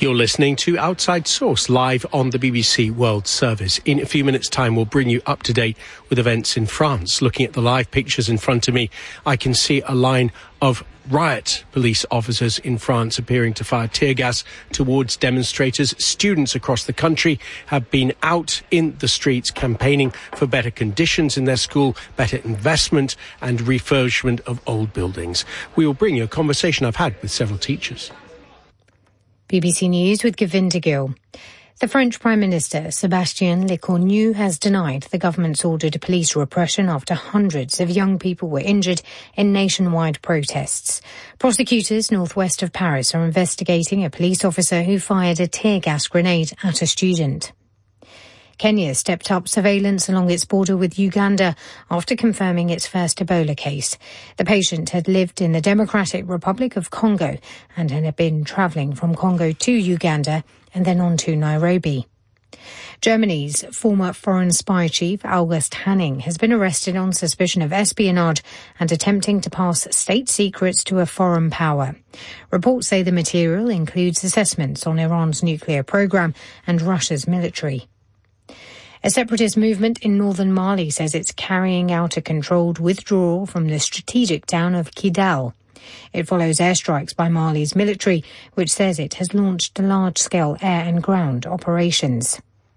You're listening to Outside Source live on the BBC World Service. In a few minutes' time, we'll bring you up to date with events in France. Looking at the live pictures in front of me, I can see a line of riot police officers in France appearing to fire tear gas towards demonstrators. Students across the country have been out in the streets campaigning for better conditions in their school, better investment and refurbishment of old buildings. We will bring you a conversation I've had with several teachers. BBC News with Govinda Gill. The French Prime Minister, Sébastien Lecornu, has denied the government's ordered police repression after hundreds of young people were injured in nationwide protests. Prosecutors northwest of Paris are investigating a police officer who fired a tear gas grenade at a student. Kenya stepped up surveillance along its border with Uganda after confirming its first Ebola case. The patient had lived in the Democratic Republic of Congo and had been travelling from Congo to Uganda and then on to Nairobi. Germany's former foreign spy chief, August Hanning, has been arrested on suspicion of espionage and attempting to pass state secrets to a foreign power. Reports say the material includes assessments on Iran's nuclear program and Russia's military. A separatist movement in northern Mali says it's carrying out a controlled withdrawal from the strategic town of Kidal. It follows airstrikes by Mali's military, which says it has launched large-scale air and ground operations.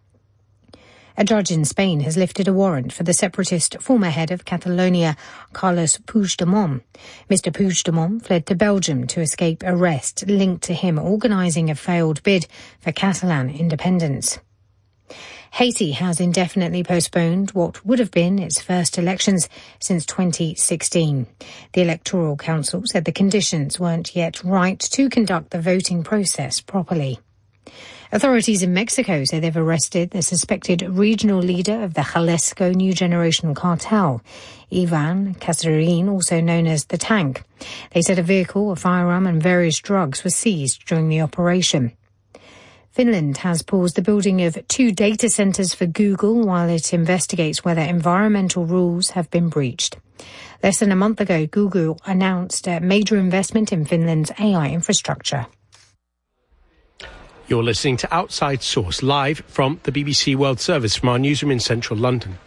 A judge in Spain has lifted a warrant for the separatist former head of Catalonia, Carles Puigdemont. Mr. Puigdemont fled to Belgium to escape arrest linked to him organising a failed bid for Catalan independence. Haiti has indefinitely postponed what would have been its first elections since 2016. The Electoral Council said the conditions weren't yet right to conduct the voting process properly. Authorities in Mexico say they've arrested the suspected regional leader of the Jalisco New Generation Cartel, Ivan Casarín, also known as the Tank. They said a vehicle, a firearm and various drugs were seized during the operation. Finland has paused the building of 2 data centres for Google while it investigates whether environmental rules have been breached. Less than a month ago, Google announced a major investment in Finland's AI infrastructure. You're listening to Outside Source live from the BBC World Service from our newsroom in central London.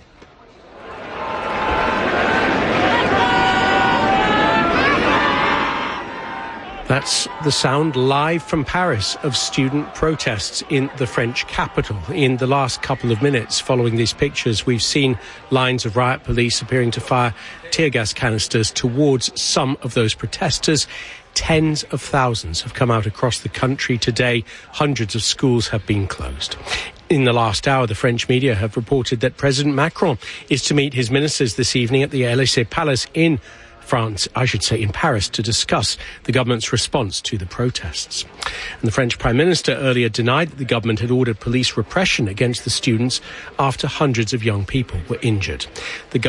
That's the sound live from Paris of student protests in the French capital. In the last couple of minutes following these pictures, we've seen lines of riot police appearing to fire tear gas canisters towards some of those protesters. Tens of thousands have come out across the country today. Hundreds of schools have been closed. In the last hour, the French media have reported that President Macron is to meet his ministers this evening at the Élysée Palace in Paris, to discuss the government's response to the protests. And the French Prime Minister earlier denied that the government had ordered police repression against the students after hundreds of young people were injured. The